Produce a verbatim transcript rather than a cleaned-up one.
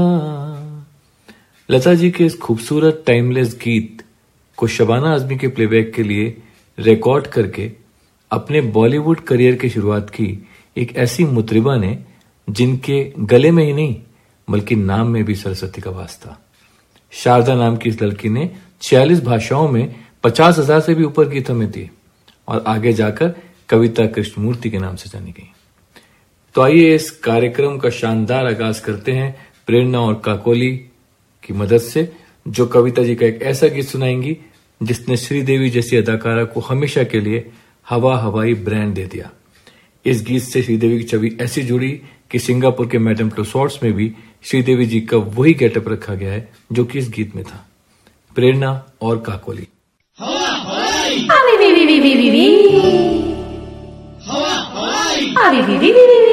लता जी के इस खूबसूरत टाइमलेस गीत को शबाना आजमी के प्लेबैक के लिए रिकॉर्ड करके अपने बॉलीवुड करियर की शुरुआत की एक ऐसी मुतरिबा ने जिनके गले में ही नहीं बल्कि नाम में भी सरस्वती का वास था। शारदा नाम की इस लड़की ने छियालीस भाषाओं में पचास हजार से भी ऊपर गीत हमें दिए और आगे जाकर कविता कृष्णमूर्ति के नाम से जानी गई। तो आइए इस कार्यक्रम का शानदार आगाज करते हैं प्रेरणा और काकोली की मदद से, जो कविता जी का एक ऐसा गीत सुनाएंगी जिसने श्रीदेवी जैसी अदाकारा को हमेशा के लिए हवा हवाई ब्रांड दे दिया। इस गीत से श्रीदेवी की छवि ऐसी जुड़ी कि सिंगापुर के मैडम टुसॉट्स में भी श्रीदेवी जी का वही गेटअप रखा गया है जो कि इस गीत में था। प्रेरणा और काकोली। हवा हवाई हवा हवाई